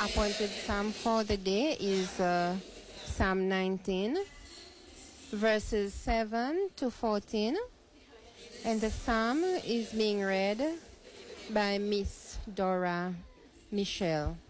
appointed psalm for the day is Psalm 19, verses 7 to 14. And the psalm is being read by Miss Dora Michelle.